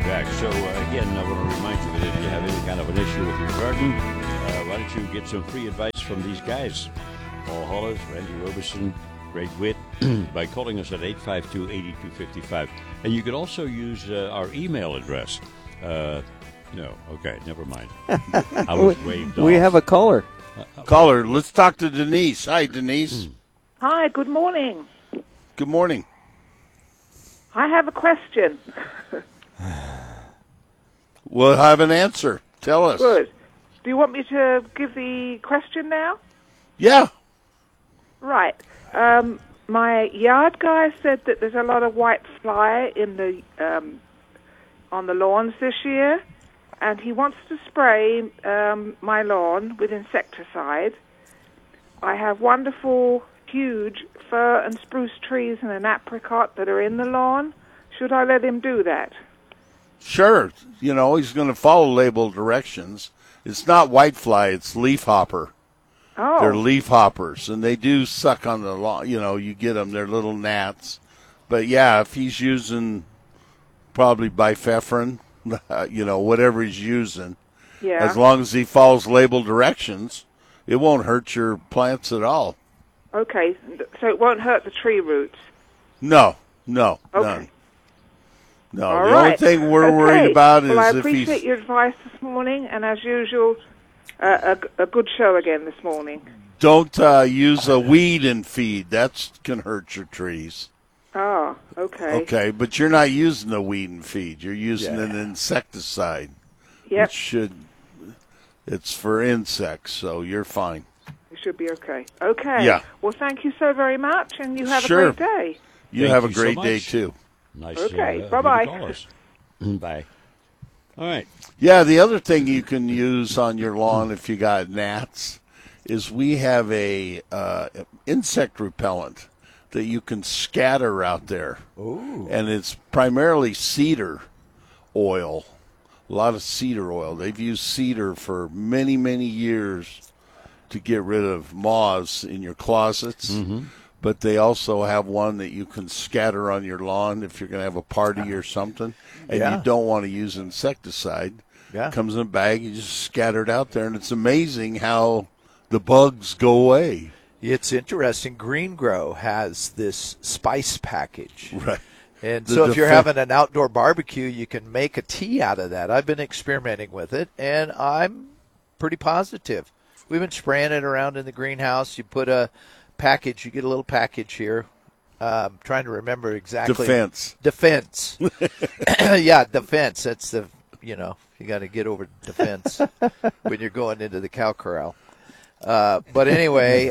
back. So, again, I want to remind you that if you have any kind of an issue with your garden, why don't you get some free advice from these guys? Paul Hollis, Randy Roberson, Greg Witt, by calling us at 852-8255. And you could also use our email address. No, okay, never mind. I was waved off. We have a caller. Caller, let's talk to Denise. Hi, Denise. Hi, good morning. Good morning. I have a question. We'll have an answer. Tell us. Good. Do you want me to give the question now? Yeah. Right. My yard guy said that there's a lot of white fly in the on the lawns this year, and he wants to spray my lawn with insecticide. I have wonderful, huge fir and spruce trees and an apricot that are in the lawn. Should I let him do that? Sure. You know, he's going to follow label directions. It's not whitefly, it's leafhopper. Oh. They're leaf hoppers, and they do suck on the lawn. You know, you get them, they're little gnats. But, yeah, if he's using probably bifefrin, you know, whatever he's using, Yeah. as long as he follows label directions, it won't hurt your plants at all. Okay, so it won't hurt the tree roots. No, Okay. none. No, All the right. only thing we're Okay. worried about is well, I if appreciate he's... your advice this morning, and as usual, a good show again this morning. Don't use a weed and feed. That can hurt your trees. Oh, okay. Okay, but you're not using a weed and feed. You're using an insecticide. Yep, It's for insects, so you're fine. you should be okay. Okay. Yeah. Well, thank you so very much, and you have Sure. a great day. You Thank have a you so great much. day, too. Nice. Okay, of bye-bye. you to call us. Bye. All right. Yeah, the other thing you can use on your lawn if you got gnats is we have a insect repellent that you can scatter out there. Ooh. And it's primarily cedar oil, a lot of cedar oil. They've used cedar for many, many years to get rid of moths in your closets. Mm-hmm. But they also have one that you can scatter on your lawn if you're going to have a party or something, and you don't want to use insecticide. Yeah. Comes in a bag, you just scatter it out there, and it's amazing how the bugs go away. It's interesting. Green Grow has this spice package. Right. And The so if you're defen- having an outdoor barbecue, you can make a tea out of that. I've been experimenting with it, and I'm pretty positive. We've been spraying it around in the greenhouse. You put a package, you get a little package here. Trying to remember exactly. Defense. Yeah, defense. That's the, you got to get over defense when you're going into the cow corral. But anyway,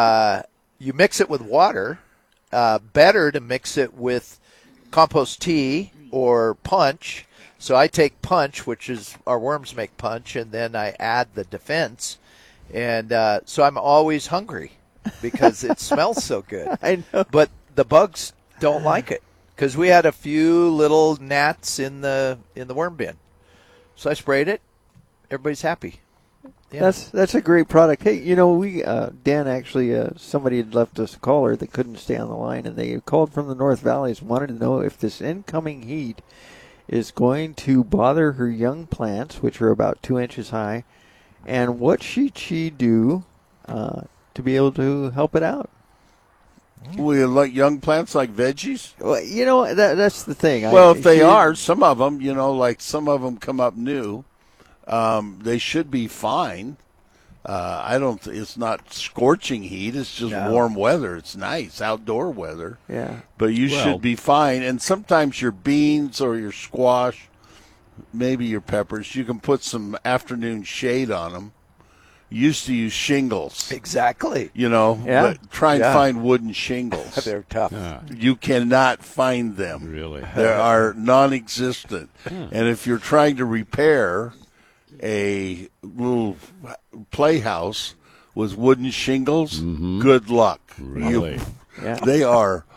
you mix it with water. Better to mix it with compost tea or punch. So I take punch, which is our worms make punch, and then I add the defense. And so I'm always hungry because it smells so good. I know. But the bugs don't like it because we had a few little gnats in the worm bin. So I sprayed it. Everybody's happy. Yeah. That's a great product. Hey, we Dan actually somebody had left us a caller that couldn't stay on the line, and they called from the North Valleys, wanted to know if this incoming heat is going to bother her young plants, which are about 2 inches high, and what should she do to be able to help it out? We like young plants like veggies? Well, that's the thing. Well, if they are, some of them, like some of them come up new, they should be fine. It's not scorching heat. It's just warm weather. It's nice outdoor weather. Yeah. But you should be fine. And sometimes your beans or your squash, maybe your peppers, you can put some afternoon shade on them. Used to use shingles. Exactly. But try and find wooden shingles. They're tough. You cannot find them. Really? They are non-existent. And if you're trying to repair a little playhouse with wooden shingles, good luck. Really? They are,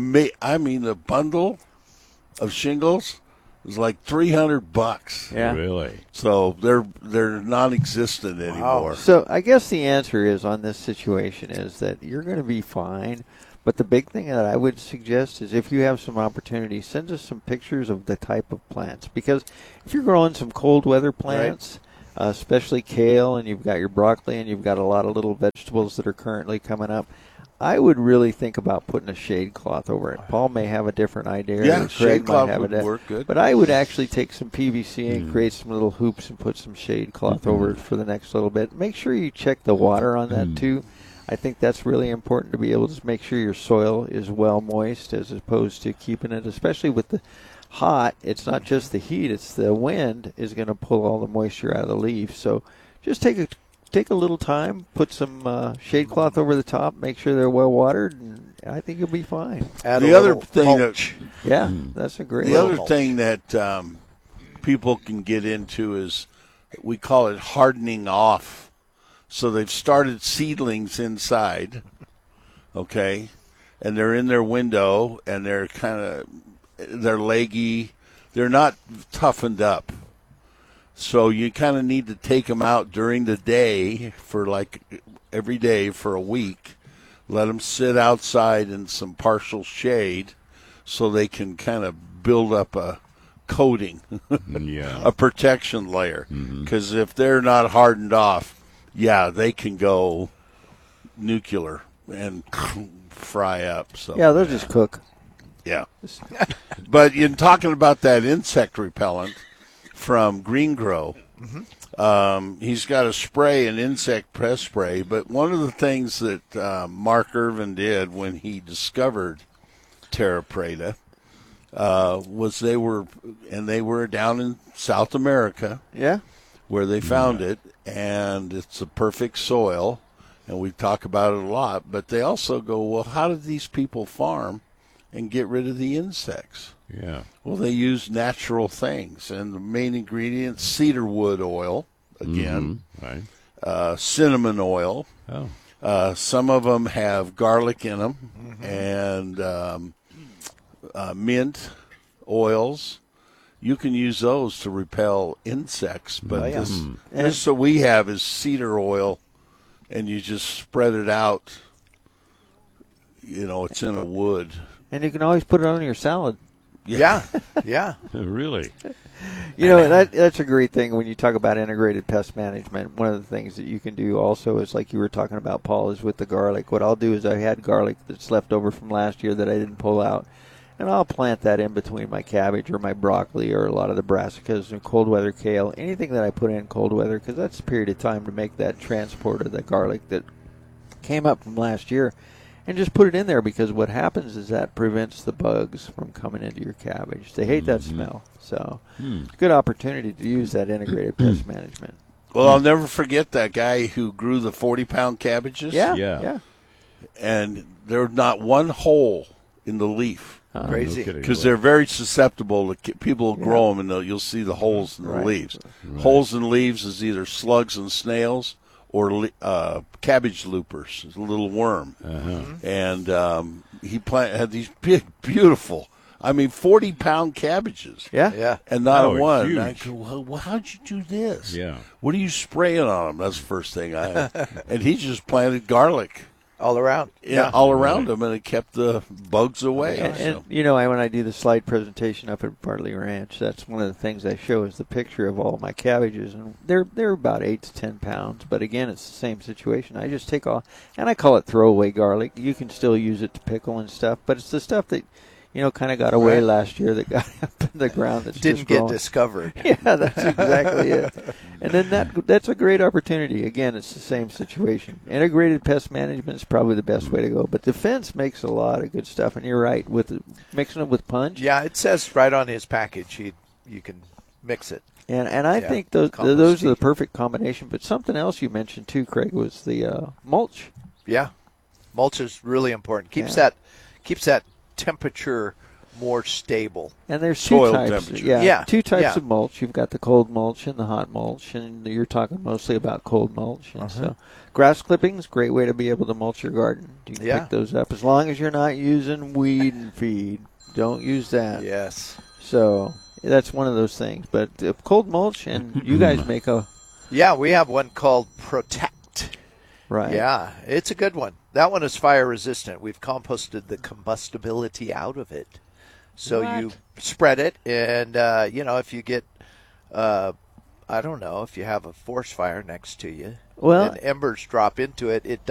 a bundle of shingles is like $300. Yeah. Really? So they're non-existent anymore. So I guess the answer is on this situation is that you're going to be fine, But the big thing that I would suggest is if you have some opportunity, send us some pictures of the type of plants. Because if you're growing some cold weather plants, especially kale, and you've got your broccoli, and you've got a lot of little vegetables that are currently coming up, I would really think about putting a shade cloth over it. Paul may have a different idea. Yeah, or shade Craig cloth might have would a work good. But I would actually take some PVC and create some little hoops and put some shade cloth over it for the next little bit. Make sure you check the water on that too. I think that's really important to be able to make sure your soil is well moist as opposed to keeping it, especially with the hot. It's not just the heat, it's the wind is going to pull all the moisture out of the leaf. So just take a little time, put some shade cloth over the top, make sure they're well watered, and I think you'll be fine. The other thing that's a great the other thing that people can get into is we call it hardening off. So they've started seedlings inside, okay, and they're in their window, and they're leggy. They're not toughened up. So you kind of need to take them out during the day for like every day for a week. Let them sit outside in some partial shade so they can kind of build up a coating, a protection layer. Because if they're not hardened off, they can go nuclear and fry up. So they'll just cook. Yeah. But in talking about that insect repellent from Green Grow, he's got a spray, an insect pest spray. But one of the things that Mark Irvin did when he discovered Terra Preta was they were down in South America. Yeah. Where they found it, and it's a perfect soil, and we talk about it a lot, but they also go, well, how did these people farm and get rid of the insects? Yeah. Well, they use natural things, and the main ingredients, cedar wood oil, again, Right. Cinnamon oil. Oh. Some of them have garlic in them, and mint oils. You can use those to repel insects, but this what we have is cedar oil, and you just spread it out. You know, it's in a wood. And you can always put it on your salad. Yeah. Really? You know, that's a great thing when you talk about integrated pest management. One of the things that you can do also is, like you were talking about, Paul, is with the garlic. What I'll do is I had garlic that's left over from last year that I didn't pull out. And I'll plant that in between my cabbage or my broccoli or a lot of the brassicas and cold weather kale, anything that I put in cold weather, because that's a period of time to make that transport of the garlic that came up from last year. And just put it in there, because what happens is that prevents the bugs from coming into your cabbage. They hate that smell. So it's a good opportunity to use that integrated pest management. Well, I'll never forget that guy who grew the 40-pound cabbages. Yeah. And there's not one hole in the leaf. Crazy. Because they're very susceptible to people will grow them, and you'll see the holes in the leaves. Right. Holes in leaves is either slugs and snails or cabbage loopers, a little worm. And he had these big, beautiful, 40-pound cabbages. Yeah. And not one. Huge. I go, well, how'd you do this? Yeah. What are you spraying on them? That's the first thing I had. And he just planted garlic. All around. All around them, and it kept the bugs away. And you know, when I do the slide presentation up at Bartley Ranch, that's one of the things I show is the picture of all my cabbages, and they're about 8 to 10 pounds. But again, it's the same situation. I just take off, and I call it throwaway garlic. You can still use it to pickle and stuff, but it's the stuff that kind of got away last year that got up in the ground. That's didn't just get growing. discovered. Yeah, that's exactly it. And then that's a great opportunity. Again, it's the same situation. Integrated pest management is probably the best way to go. But Defense makes a lot of good stuff, and you're right, with mixing it with punch. Yeah, it says right on his package you can mix it. And I think those are the perfect combination. But something else you mentioned too, Craig, was the mulch. Yeah, mulch is really important. Keeps that temperature more stable. And there's Soil two types. temperature. Two types of mulch. You've got the cold mulch and the hot mulch, and you're talking mostly about cold mulch. And so grass clippings, great way to be able to mulch your garden. You can pick those up as long as you're not using weed and feed. Don't use that. Yes. So that's one of those things. But cold mulch, and you guys make a... Yeah, we have one called Protect. Right. Yeah, it's a good one. That one is fire resistant. We've composted the combustibility out of it. So you spread it, and if you get, I don't know, if you have a forest fire next to you, Well, and embers drop into it, it